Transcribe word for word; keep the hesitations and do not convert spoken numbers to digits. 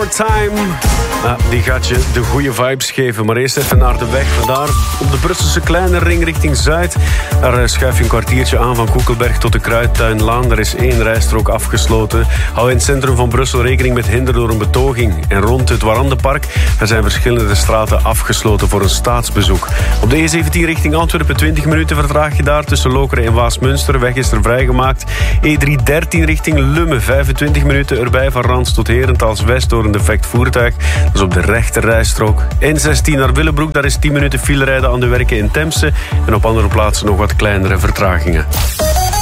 Time. Ah, die gaat je de goede vibes geven. Maar eerst even naar de weg. Vandaar op de Brusselse kleine ring richting Zuid. Daar schuif je een kwartiertje aan van Koekelberg tot de Kruidtuinlaan. Er is één rijstrook afgesloten. Hou in het centrum van Brussel rekening met hinder door een betoging. En rond het Warandenpark er zijn verschillende straten afgesloten voor een staatsbezoek. Op de E zeventien richting Antwerpen twintig minuten vertraag je daar tussen Lokeren en Waasmunster. Weg is er vrijgemaakt. E driehonderddertien richting Lummen. vijfentwintig minuten erbij van Rans tot Herentals West door een defect voertuig. Dat is op de rechte rijstrook. N zestien naar Willebroek. Daar is tien minuten file rijden aan de werken in Temse. En op andere plaatsen nog wat kleinere vertragingen.